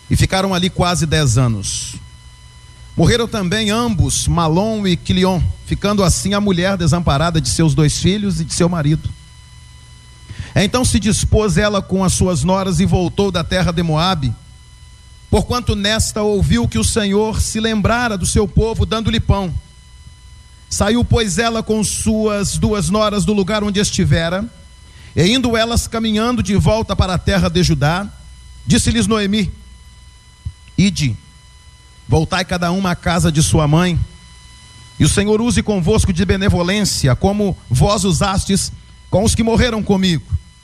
e ficaram ali quase 10 anos. Morreram também ambos, Malom e Quilion, ficando assim a mulher desamparada de seus 2 filhos e de seu marido. Então se dispôs ela com as suas noras e voltou da terra de Moabe, porquanto nesta ouviu que o Senhor se lembrara do seu povo, dando-lhe pão. Saiu, pois, ela com suas 2 noras do lugar onde estivera, e indo elas caminhando de volta para a terra de Judá, disse-lhes Noemi: Ide, voltai cada uma à casa de sua mãe, e o Senhor use convosco de benevolência, como vós usastes com os que morreram comigo.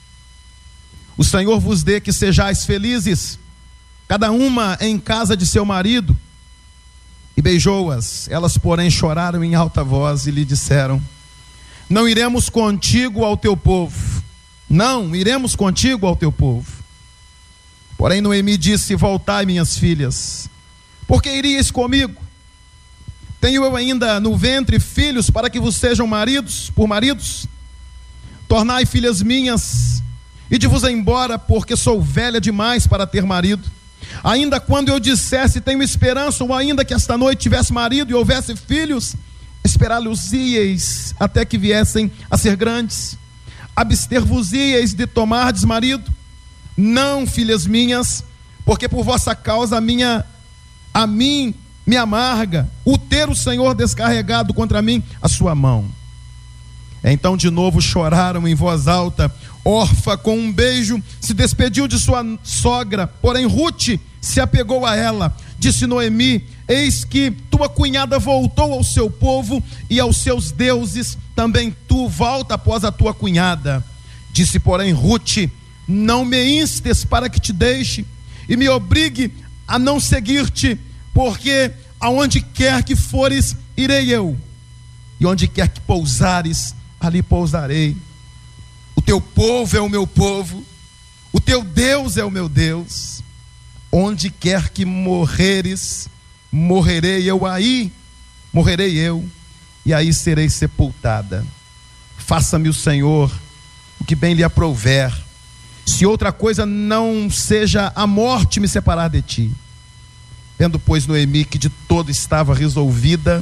O Senhor vos dê que sejais felizes, cada uma em casa de seu marido. E beijou-as. Elas, porém, choraram em alta voz e lhe disseram: Não iremos contigo ao teu povo. Não iremos contigo ao teu povo. Porém Noemi disse: Voltai, minhas filhas, porque irias comigo? Tenho eu ainda no ventre filhos para que vos sejam maridos, por maridos? Tornai, filhas minhas, e de vos embora, porque sou velha demais para ter marido. Ainda quando eu dissesse tenho esperança, ou ainda que esta noite tivesse marido e houvesse filhos, esperá-los-íeis até que viessem a ser grandes. Abster-vos-íeis de tomardes marido? Não, filhas minhas, porque por vossa causa a mim me amarga o ter o Senhor descarregado contra mim a sua mão. Então de novo choraram em voz alta. Orfa, com um beijo, se despediu de sua sogra, porém Rute se apegou a ela. Disse Noemi: Eis que tua cunhada voltou ao seu povo e aos seus deuses, também tu volta após a tua cunhada. Disse, porém, Rute: Não me instes para que te deixe e me obrigue a não seguir-te, porque aonde quer que fores, irei eu, e onde quer que pousares, ali pousarei. O teu povo é o meu povo, o teu Deus é o meu Deus. Onde quer que morreres, morrerei eu aí, morrerei eu, e aí serei sepultada. Faça-me o Senhor o que bem lhe aprouver, se outra coisa não seja a morte me separar de ti. Vendo, pois, Noemi que de todo estava resolvida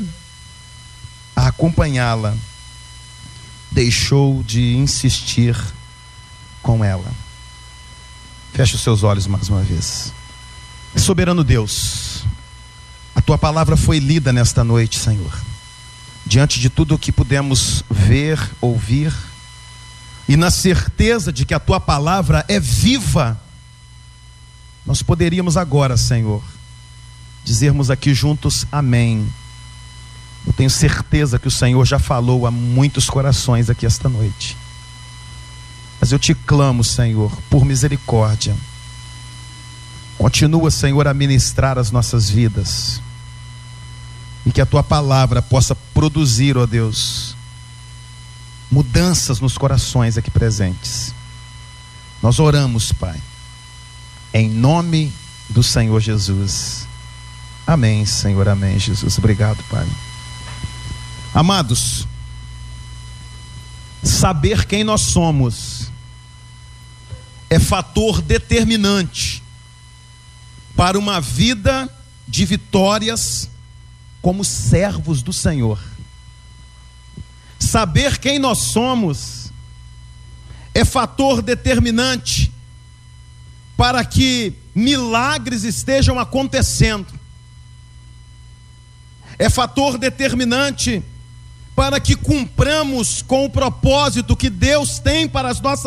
a acompanhá-la, deixou de insistir com ela. Feche os seus olhos mais uma vez. Soberano Deus, a tua palavra foi lida nesta noite, Senhor. Diante de tudo o que pudemos ver, ouvir, e na certeza de que a tua palavra é viva, nós poderíamos agora, Senhor, dizermos aqui juntos amém. Eu tenho certeza que o Senhor já falou a muitos corações aqui esta noite. Mas eu te clamo, Senhor, por misericórdia. Continua, Senhor, a ministrar as nossas vidas. E que a tua palavra possa produzir, ó Deus, mudanças nos corações aqui presentes. Nós oramos, Pai, em nome do Senhor Jesus. Amém, Senhor, amém, Jesus. Obrigado, Pai. Amados, saber quem nós somos é fator determinante para uma vida de vitórias como servos do Senhor. Saber quem nós somos é fator determinante para que milagres estejam acontecendo. É fator determinante para que cumpramos com o propósito que Deus tem para as nossas